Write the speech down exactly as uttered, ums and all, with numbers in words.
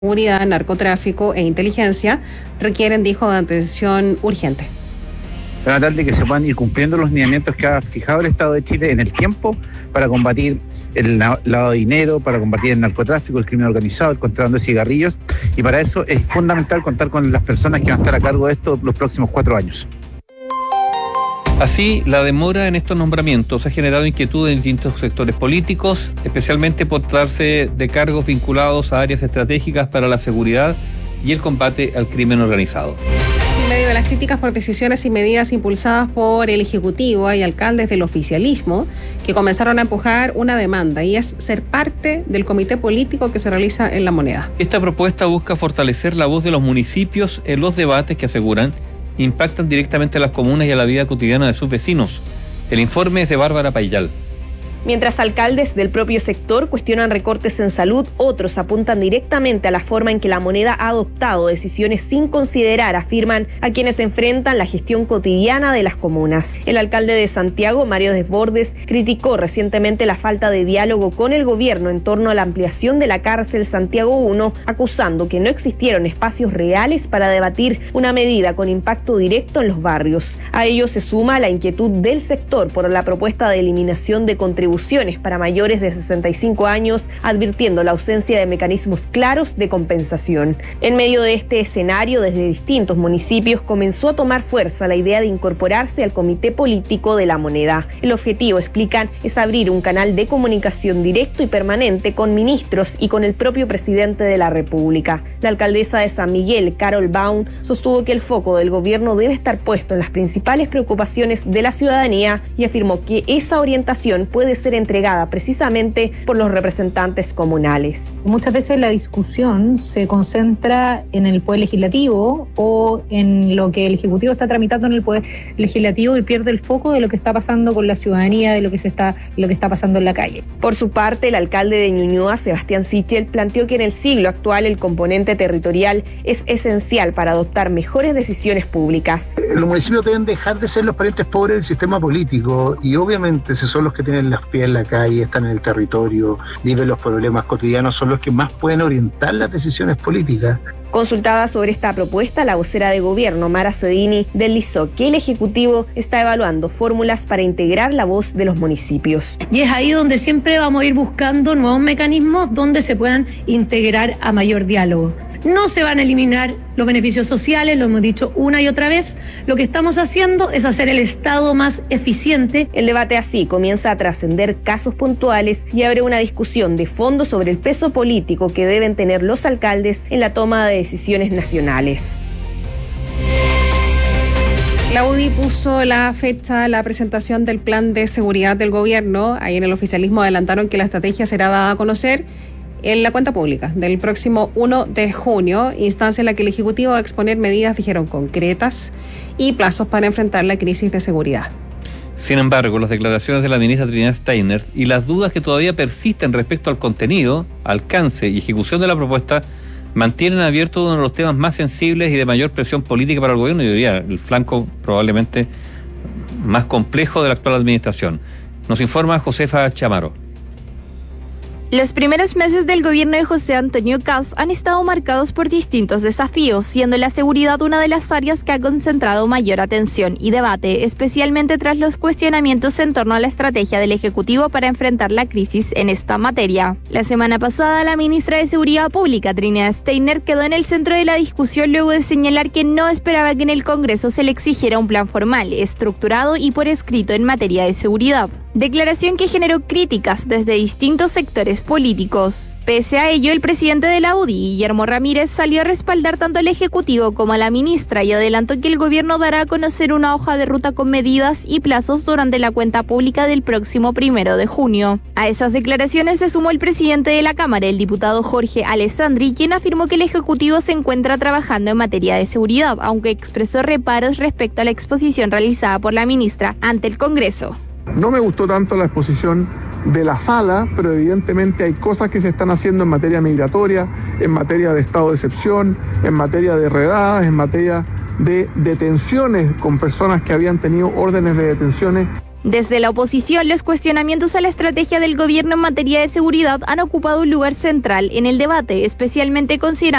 Seguridad, narcotráfico e inteligencia requieren, dijo, de atención urgente. Para tal de que se puedan ir cumpliendo los lineamientos que ha fijado el Estado de Chile en el tiempo para combatir el lavado de dinero, para combatir el narcotráfico, el crimen organizado, el contrabando de cigarrillos, y para eso es fundamental contar con las personas que van a estar a cargo de esto los próximos cuatro años. Así, la demora en estos nombramientos ha generado inquietud en distintos sectores políticos, especialmente por tratarse de cargos vinculados a áreas estratégicas para la seguridad y el combate al crimen organizado. En medio de las críticas por decisiones y medidas impulsadas por el Ejecutivo, hay alcaldes del oficialismo que comenzaron a empujar una demanda, y es ser parte del comité político que se realiza en La Moneda. Esta propuesta busca fortalecer la voz de los municipios en los debates que, aseguran, impactan directamente a las comunas y a la vida cotidiana de sus vecinos. El informe es de Bárbara Payal. Mientras alcaldes del propio sector cuestionan recortes en salud, otros apuntan directamente a la forma en que La Moneda ha adoptado decisiones sin considerar, afirman, a quienes enfrentan la gestión cotidiana de las comunas. El alcalde de Santiago, Mario Desbordes, criticó recientemente la falta de diálogo con el gobierno en torno a la ampliación de la cárcel Santiago uno, acusando que no existieron espacios reales para debatir una medida con impacto directo en los barrios. A ello se suma la inquietud del sector por la propuesta de eliminación de contribuciones para mayores de sesenta y cinco años, advirtiendo la ausencia de mecanismos claros de compensación. En medio de este escenario, desde distintos municipios comenzó a tomar fuerza la idea de incorporarse al comité político de La Moneda. El objetivo, explican, es abrir un canal de comunicación directo y permanente con ministros y con el propio presidente de la República. La alcaldesa de San Miguel, Carol Baum, sostuvo que el foco del gobierno debe estar puesto en las principales preocupaciones de la ciudadanía y afirmó que esa orientación puede ser entregada precisamente por los representantes comunales. Muchas veces la discusión se concentra en el Poder Legislativo o en lo que el Ejecutivo está tramitando en el Poder Legislativo y pierde el foco de lo que está pasando con la ciudadanía, de lo que se está, lo que está pasando en la calle. Por su parte, el alcalde de Ñuñoa, Sebastián Sichel, planteó que en el siglo actual el componente territorial es esencial para adoptar mejores decisiones públicas. Los municipios deben dejar de ser los parientes pobres del sistema político, y obviamente esos son los que tienen las pies en la calle, están en el territorio, viven los problemas cotidianos, son los que más pueden orientar las decisiones políticas. Consultada sobre esta propuesta, la vocera de gobierno, Mara Cedini, deslizó que el Ejecutivo está evaluando fórmulas para integrar la voz de los municipios. Y es ahí donde siempre vamos a ir buscando nuevos mecanismos donde se puedan integrar a mayor diálogo. No se van a eliminar los beneficios sociales, lo hemos dicho una y otra vez. Lo que estamos haciendo es hacer el Estado más eficiente. El debate así comienza a trascender casos puntuales y abre una discusión de fondo sobre el peso político que deben tener los alcaldes en la toma de decisiones nacionales. La U D I puso la fecha a la presentación del plan de seguridad del gobierno. Ahí en el oficialismo adelantaron que la estrategia será dada a conocer en la cuenta pública del próximo primero de junio, instancia en la que el Ejecutivo va a exponer medidas, dijeron, concretas y plazos para enfrentar la crisis de seguridad. Sin embargo, las declaraciones de la ministra Trinidad Steiner y las dudas que todavía persisten respecto al contenido, alcance y ejecución de la propuesta mantienen abierto uno de los temas más sensibles y de mayor presión política para el gobierno, y yo diría el flanco probablemente más complejo de la actual administración. Nos informa Josefa Chamaro. Los primeros meses del gobierno de José Antonio Kast han estado marcados por distintos desafíos, siendo la seguridad una de las áreas que ha concentrado mayor atención y debate, especialmente tras los cuestionamientos en torno a la estrategia del Ejecutivo para enfrentar la crisis en esta materia. La semana pasada, la ministra de Seguridad Pública, Trinidad Steiner, quedó en el centro de la discusión luego de señalar que no esperaba que en el Congreso se le exigiera un plan formal, estructurado y por escrito en materia de seguridad. Declaración que generó críticas desde distintos sectores políticos. Pese a ello, el presidente de la U D I, Guillermo Ramírez, salió a respaldar tanto al Ejecutivo como a la ministra y adelantó que el gobierno dará a conocer una hoja de ruta con medidas y plazos durante la cuenta pública del próximo primero de junio. A esas declaraciones se sumó el presidente de la Cámara, el diputado Jorge Alessandri, quien afirmó que el Ejecutivo se encuentra trabajando en materia de seguridad, aunque expresó reparos respecto a la exposición realizada por la ministra ante el Congreso. No me gustó tanto la exposición de la sala, pero evidentemente hay cosas que se están haciendo en materia migratoria, en materia de estado de excepción, en materia de redadas, en materia de detenciones con personas que habían tenido órdenes de detenciones. Desde la oposición, los cuestionamientos a la estrategia del gobierno en materia de seguridad han ocupado un lugar central en el debate, especialmente considerando